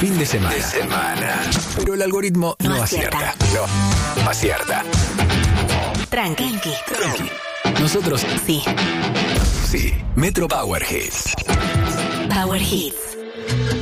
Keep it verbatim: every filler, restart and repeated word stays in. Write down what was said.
fin de semana. De semana. Pero el algoritmo no, No acierta. acierta. No, acierta. Tranqui. Tranqui. Nosotros Sí. sí. Metro Power Hits. Power Hits.